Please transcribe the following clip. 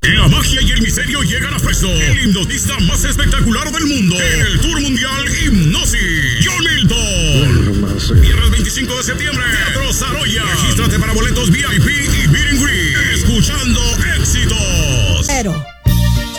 La magia y el misterio llegan a Presto, el hipnotista más espectacular del mundo, en el Tour Mundial Hipnosis, John Milton. Viernes 25 de septiembre, Teatro Saroya. Regístrate para boletos VIP y Meet and Greet. Escuchando éxitos. Pero